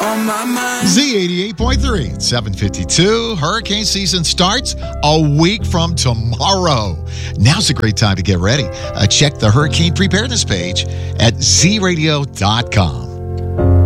on my mind. Z88.3 at 7:52. Hurricane season starts a week from tomorrow. Now's a great time to get ready. Check the hurricane preparedness page at zradio.com.